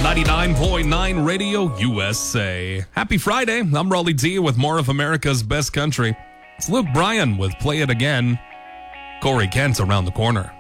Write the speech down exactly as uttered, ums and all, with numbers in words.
ninety-nine point nine Radio U S A. Happy Friday. I'm Raleigh D with more of America's best country. It's Luke Bryan with Play It Again. Corey Kent's around the corner.